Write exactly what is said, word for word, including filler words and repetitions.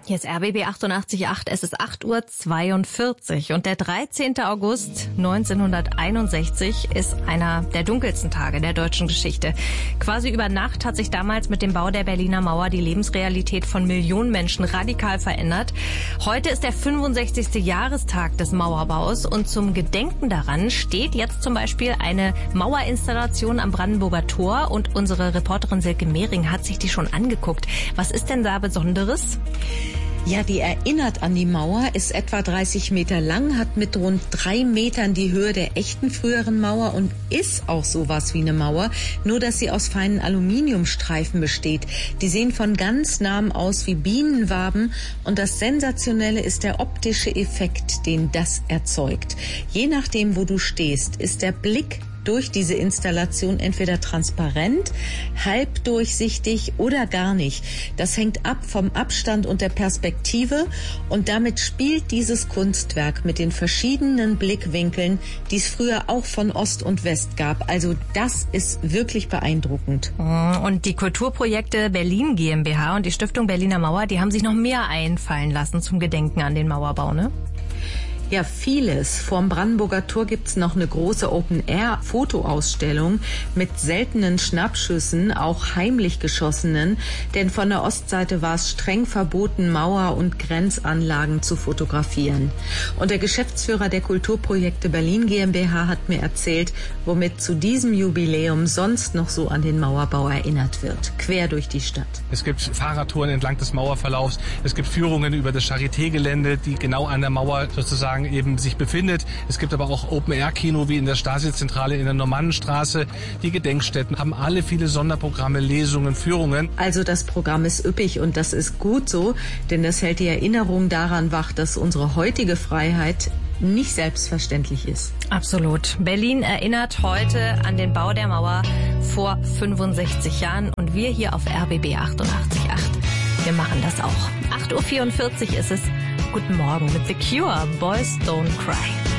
Hier ist R B B achtundachtzig Komma acht, es ist acht Uhr zweiundvierzig und der dreizehnte August neunzehnhunderteinundsechzig ist einer der dunkelsten Tage der deutschen Geschichte. Quasi über Nacht hat sich damals mit dem Bau der Berliner Mauer die Lebensrealität von Millionen Menschen radikal verändert. Heute ist der fünfundsechzigste Jahrestag des Mauerbaus und zum Gedenken daran steht jetzt zum Beispiel eine Mauerinstallation am Brandenburger Tor und unsere Reporterin Silke Mehring hat sich die schon angeguckt. Was ist denn da Besonderes? Ja, die erinnert an die Mauer, ist etwa dreißig Meter lang, hat mit rund drei Metern die Höhe der echten früheren Mauer und ist auch sowas wie eine Mauer, nur dass sie aus feinen Aluminiumstreifen besteht. Die sehen von ganz nahem aus wie Bienenwaben und das Sensationelle ist der optische Effekt, den das erzeugt. Je nachdem, wo du stehst, ist der Blick durch diese Installation entweder transparent, halbdurchsichtig oder gar nicht. Das hängt ab vom Abstand und der Perspektive und damit spielt dieses Kunstwerk mit den verschiedenen Blickwinkeln, die es früher auch von Ost und West gab. Also das ist wirklich beeindruckend. Und die Kulturprojekte Berlin GmbH und die Stiftung Berliner Mauer, die haben sich noch mehr einfallen lassen zum Gedenken an den Mauerbau, ne? Ja, vieles. Vorm Brandenburger Tor gibt's noch eine große Open-Air-Fotoausstellung mit seltenen Schnappschüssen, auch heimlich geschossenen, denn von der Ostseite war es streng verboten, Mauer- und Grenzanlagen zu fotografieren. Und der Geschäftsführer der Kulturprojekte Berlin GmbH hat mir erzählt, womit zu diesem Jubiläum sonst noch so an den Mauerbau erinnert wird, quer durch die Stadt. Es gibt Fahrradtouren entlang des Mauerverlaufs, es gibt Führungen über das Charité-Gelände, die genau an der Mauer sozusagen eben sich befindet. Es gibt aber auch Open-Air-Kino wie in der Stasi-Zentrale in der Normannenstraße. Die Gedenkstätten haben alle viele Sonderprogramme, Lesungen, Führungen. Also das Programm ist üppig und das ist gut so, denn das hält die Erinnerung daran wach, dass unsere heutige Freiheit nicht selbstverständlich ist. Absolut. Berlin erinnert heute an den Bau der Mauer vor fünfundsechzig Jahren und wir hier auf R B B achtundachtzig Komma acht. Wir machen das auch. acht Uhr vierundvierzig ist es. Guten Morgen mit The Cure, Boys Don't Cry.